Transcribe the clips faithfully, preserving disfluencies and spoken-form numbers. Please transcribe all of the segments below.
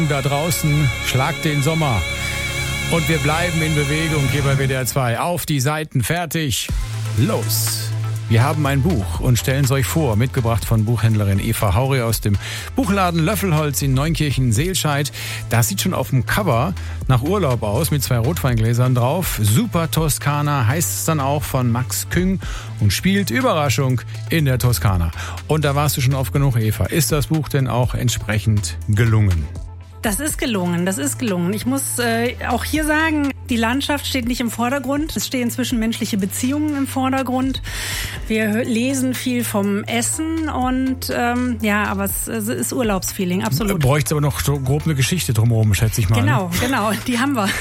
Da draußen schlagt den Sommer und wir bleiben in Bewegung hier bei W D R zwei. Auf die Seiten, fertig, los! Wir haben ein Buch und stellen es euch vor, mitgebracht von Buchhändlerin Eva Hauri aus dem Buchladen Löffelholz in Neunkirchen-Seelscheid. Das sieht schon auf dem Cover nach Urlaub aus, mit zwei Rotweingläsern drauf. Super Toskana heißt es dann auch, von Max Küng, und spielt, Überraschung, in der Toskana. Und da warst du schon oft genug, Eva. Ist das Buch denn auch entsprechend gelungen? Das ist gelungen, das ist gelungen. Ich muss äh, auch hier sagen, die Landschaft steht nicht im Vordergrund. Es stehen zwischenmenschliche Beziehungen im Vordergrund. Wir lesen viel vom Essen und ähm, ja, aber es, es ist Urlaubsfeeling, absolut. Bräuchte aber noch so grob eine Geschichte drumherum, schätze ich mal. Genau, ne? genau, die haben wir.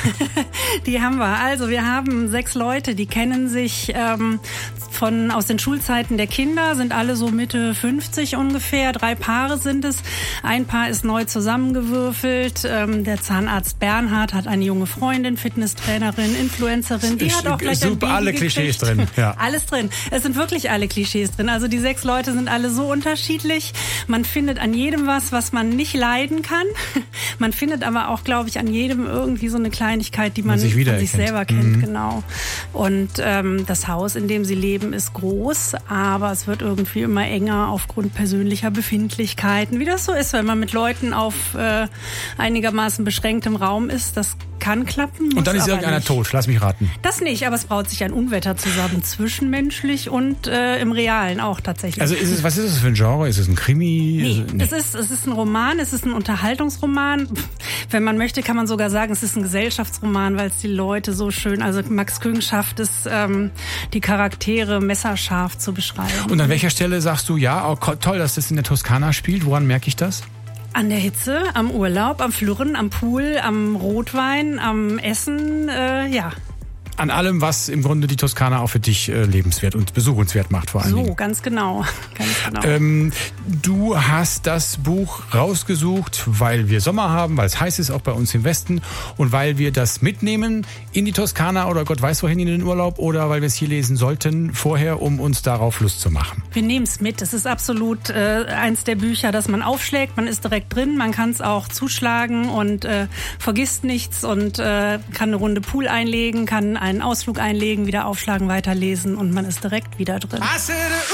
Die haben wir. Also wir haben sechs Leute, die kennen sich ähm, von aus den Schulzeiten der Kinder, sind alle so Mitte fünfzig ungefähr. Drei Paare sind es. Ein Paar ist neu zusammengewürfelt. Der Zahnarzt Bernhard hat eine junge Freundin, Fitnesstrainerin, Influencerin. Die hat auch gleich super, ein Baby alle gekriegt. Klischees drin. Ja. Alles drin. Es sind wirklich alle Klischees drin. Also die sechs Leute sind alle so unterschiedlich. Man findet an jedem was, was man nicht leiden kann. Man findet aber auch, glaube ich, an jedem irgendwie so eine Kleinigkeit, die man, man sich, von sich selber kennt. Mhm. Genau. Und ähm, das Haus, in dem sie leben, ist groß, aber es wird irgendwie immer enger aufgrund persönlicher Befindlichkeiten. Wie das so ist, wenn man mit Leuten auf äh, einigermaßen beschränktem Raum ist, das kann klappen. Und dann ist irgendeiner tot, lass mich raten. Das nicht, aber es braut sich ein Unwetter zusammen, zwischenmenschlich und äh, im Realen auch tatsächlich. Also ist es, was ist es für ein Genre? Ist es ein Krimi? Nee, nee. Es ist, es ist ein Roman, es ist ein Unterhaltungsroman. Wenn man möchte, kann man sogar sagen, es ist ein Gesellschaftsroman, weil es die Leute so schön, also Max Küng schafft es, ähm, die Charaktere messerscharf zu beschreiben. Und an welcher Stelle sagst du, ja, oh, toll, dass das in der Toskana spielt? Woran merke ich das? An der Hitze, am Urlaub, am Flirren, am Pool, am Rotwein, am Essen, äh, ja. An allem, was im Grunde die Toskana auch für dich äh, lebenswert und besuchenswert macht vor allen Dingen. So, ganz genau. Ganz genau. Ähm, du hast das Buch rausgesucht, weil wir Sommer haben, weil es heiß ist, auch bei uns im Westen, und weil wir das mitnehmen in die Toskana oder Gott weiß wohin in den Urlaub, oder weil wir es hier lesen sollten vorher, um uns darauf Lust zu machen. Wir nehmen es mit. Es ist absolut äh, eins der Bücher, das man aufschlägt. Man ist direkt drin, man kann es auch zuschlagen und äh, vergisst nichts und äh, kann eine Runde Pool einlegen, kann einen Ausflug einlegen, wieder aufschlagen, weiterlesen und man ist direkt wieder drin.